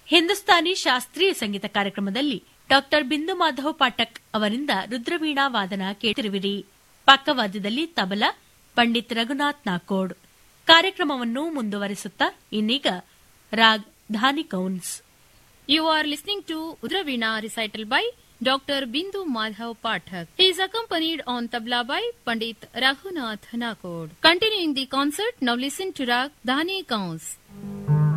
ಹಿಂದೂಸ್ತಾನಿ ಶಾಸ್ತ್ರೀಯ ಸಂಗೀತ ಕಾರ್ಯಕ್ರಮದಲ್ಲಿ ಡಾಕ್ಟರ್ ಬಿಂದು ಮಾಧವ್ ಪಾಠಕ್ ಅವರಿಂದ ರುದ್ರವೀಣಾ ವಾದನ ಕೇಳಿರುವಿರಿ. ಪಕ್ಕವಾದ್ಯದಲ್ಲಿ ತಬಲಾ ಪಂಡಿತ್ ರಘುನಾಥ್ ನಾಕೋಡ್. ಕಾರ್ಯಕ್ರಮವನ್ನು ಮುಂದುವರಿಸುತ್ತಾ ಇನ್ನೀಗ ರಾಗ್ ಧಾನಿ ಕೌನ್ಸ್. You are listening to Rudraveena recital by Dr. Bindu Madhav Pathak. He is accompanied on tabla by Pandit Raghunath Nakod. Continuing the concert, now listen to Rag Dhani Kaunse.